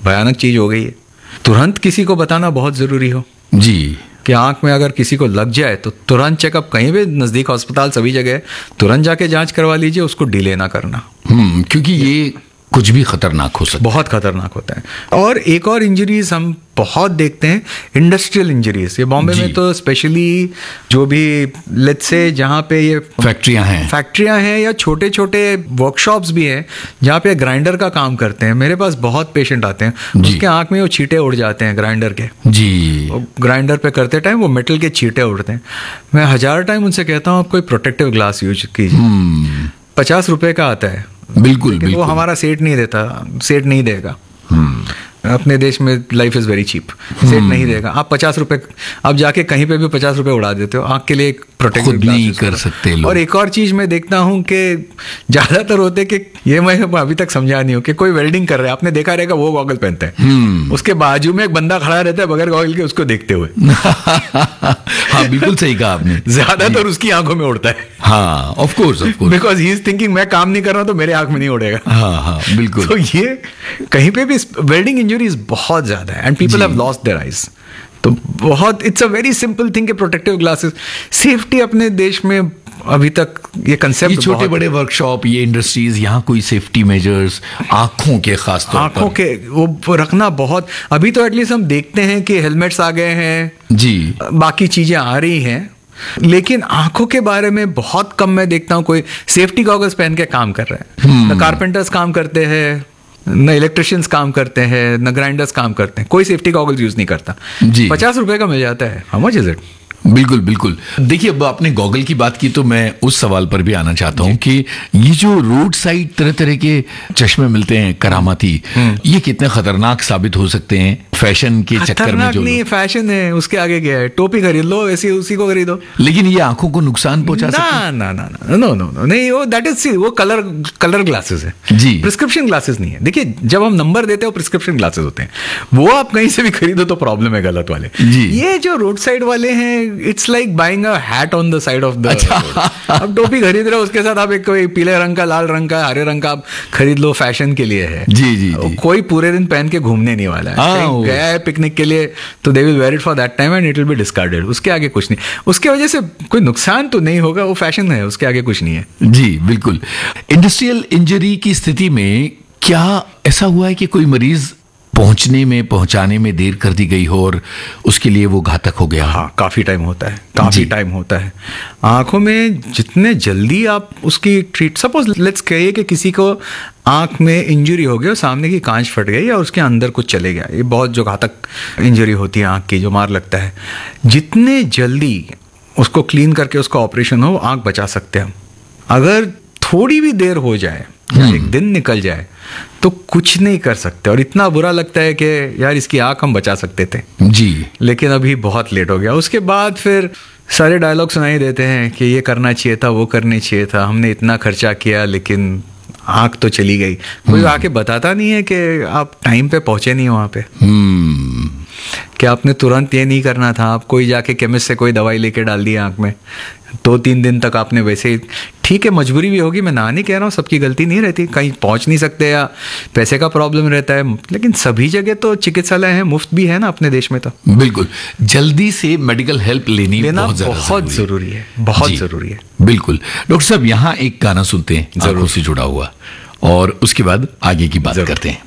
भयानक चीज हो गई है। तुरंत किसी को बताना बहुत जरूरी हो जी कि आंख में अगर किसी को लग जाए तो तुरंत चेकअप, कहीं भी नजदीक अस्पताल सभी जगह है, तुरंत जाके जांच करवा लीजिए, उसको डिले ना करना। क्योंकि ये कुछ भी खतरनाक हो सकता है, बहुत खतरनाक होता है। और एक और इंजरीज हम बहुत देखते हैं, इंडस्ट्रियल इंजरीज। ये बॉम्बे में तो स्पेशली जो भी लेट्स से जहाँ पे ये फैक्ट्रियां हैं या छोटे छोटे वर्कशॉप्स भी हैं जहाँ पे ग्राइंडर का काम करते हैं, मेरे पास बहुत पेशेंट आते हैं, उसके आंख में वो छींटे उड़ जाते हैं ग्राइंडर के। जी, ग्राइंडर पे करते टाइम वो मेटल के छींटे उड़ते हैं। मैं 1000 टाइम उनसे कहता हूँ आप कोई प्रोटेक्टिव ग्लास यूज कीजिए। 50 रुपए का आता है, बिल्कुल, वो हमारा सेट नहीं देगा। अपने देश में life is very cheap, set नहीं देगा। आप 50 रुपए, आप जाके कहीं पे भी 50 रुपए उड़ा देते हो, आंख के लिए एक प्रोटेक्टिव खुद नहीं कर सकते लोग। और एक और चीज मैं देखता हूँ कि ज्यादातर होते कि ये मैं अभी तक समझा नहीं हूँ कि कोई वेल्डिंग कर रहा है, आपने देखा रहेगा वो गॉगल पहनता है, उसके बाजू में एक बंदा खड़ा रहता है बगैर गॉगल के उसको देखते हुए। हाँ, बिल्कुल सही कहा आपने, ज्यादातर उसकी आंखों में उड़ता है। हाँ, of course, because he is thinking मैं काम नहीं कर रहा हूँ तो मेरे आंख में नहीं उड़ेगा। हाँ, बिल्कुल। तो ये कहीं पे भी वेल्डिंग इंजरीज बहुत ज्यादा है and people have lost their eyes. तो बहुत, it's a very simple thing कि प्रोटेक्टिव ग्लासेस, सेफ्टी अपने देश में अभी तक ये कंसेप्ट, ये छोटे बड़े वर्कशॉप, ये इंडस्ट्रीज, यहाँ कोई सेफ्टी मेजर्स आंखों के खास तौर आंखों के वो रखना बहुत, अभी तो एटलीस्ट हम देखते हैं कि हेलमेट्स आ गए हैं जी, बाकी चीजें आ रही हैं, लेकिन आंखों के बारे में बहुत कम मैं देखता हूँ कोई सेफ्टी गॉगल्स पहन के काम कर रहे हैं। न कारपेंटर्स काम करते हैं, न इलेक्ट्रिशियंस काम करते हैं, न ग्राइंडर्स काम करते हैं, कोई सेफ्टी गॉगल्स यूज नहीं करता। 50 रुपए का मिल जाता है, हाउ मच इज इट? बिल्कुल बिल्कुल। देखिए, अब आपने गॉगल की बात की तो मैं उस सवाल पर भी आना चाहता हूँ कि ये जो रोड साइड तरह तरह के चश्मे मिलते हैं करामाती, ये कितने खतरनाक साबित हो सकते हैं फैशन के चक्कर में। जो नहीं, फैशन है, उसके आगे क्या है, टोपी खरीद लो, ऐसी उसी को खरीदो, लेकिन ये आंखों को नुकसान पहुंचा सकते हैं। ना ना ना, नो नो नो, नहीं, वो दैट इज, वो कलर ग्लासेस है जी, प्रिस्क्रिप्शन ग्लासेस नहीं है। देखिए, जब हम नंबर देते हैं वो प्रिस्क्रिप्शन ग्लासेस होते हैं, वो आप कहीं से भी खरीदो तो प्रॉब्लम है, गलत वाले। ये जो रोड साइड वाले हैं, it's like buying a hat on the side of the road. अब टोपी खरीद रहे हो, उसके साथ आप एक कोई पीले रंग का, लाल रंग का, हरे रंग का आप खरीद लो, फैशन के लिए है। जी, कोई पूरे दिन पहन के घूमने नहीं वाला है, गया है पिकनिक के लिए तो they will where it for that time and it will be discarded, उसके आगे कुछ नहीं। उसके वजह से कोई नुकसान तो नहीं होगा, वो फैशन है, उसके आगे कुछ नहीं है। जी बिल्कुल। इंडस्ट्रियल इंजरी की स्थिति में क्या ऐसा हुआ है कि कोई मरीज पहुंचाने में देर कर दी गई हो और उसके लिए वो घातक हो गया? हाँ, काफी टाइम होता है, काफी टाइम होता है। आंखों में जितने जल्दी आप उसकी सपोज लेट्स कहिए कि किसी को आंख में इंजरी हो गई और सामने की कांच फट गई या उसके अंदर कुछ चले गया, ये बहुत जो घातक इंजरी होती है आंख की, जो मार लगता है, जितने जल्दी उसको क्लीन करके उसका ऑपरेशन हो, आंख बचा सकते हैं हम। अगर थोड़ी भी देर हो जाए या एक दिन निकल जाए तो कुछ नहीं कर सकते, और इतना बुरा लगता है कि यार इसकी आंख हम बचा सकते थे जी, लेकिन अभी बहुत लेट हो गया। उसके बाद फिर सारे डायलॉग सुनाई देते हैं कि ये करना चाहिए था, वो करना चाहिए था, हमने इतना खर्चा किया लेकिन आंख तो चली गई। कोई आके बताता नहीं है कि आप टाइम पे पहुंचे नहीं वहां पे, कि आपने तुरंत ये नहीं करना था, आप कोई जाके केमिस्ट से कोई दवाई लेके डाल दी आंख में, 2-3 दिन तक आपने वैसे ही, ठीक है मजबूरी भी होगी, मैं ना नहीं कह रहा हूँ, सबकी गलती नहीं रहती, कहीं पहुंच नहीं सकते या पैसे का प्रॉब्लम रहता है, लेकिन सभी जगह तो चिकित्सालय है, मुफ्त भी है ना अपने देश में। तो बिल्कुल जल्दी से मेडिकल हेल्प लेना बहुत जरूरी है, बहुत जरूरी है। बिल्कुल। डॉक्टर साहब, यहाँ एक गाना सुनते हैं आंखों से जुड़ा हुआ, और उसके बाद आगे की बात करते हैं।